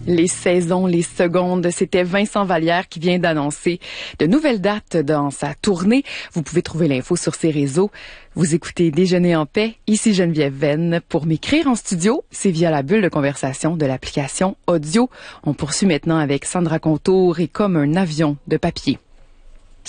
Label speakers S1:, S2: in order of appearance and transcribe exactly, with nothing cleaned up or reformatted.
S1: Les saisons, les secondes, c'était Vincent Vallière qui vient d'annoncer de nouvelles dates dans sa tournée. Vous pouvez trouver l'info sur ses réseaux. Vous écoutez Déjeuner en paix, ici Geneviève Venn. Pour m'écrire en studio, c'est via la bulle de conversation de l'application audio. On poursuit maintenant avec Sandra Contour et Comme un avion de papier.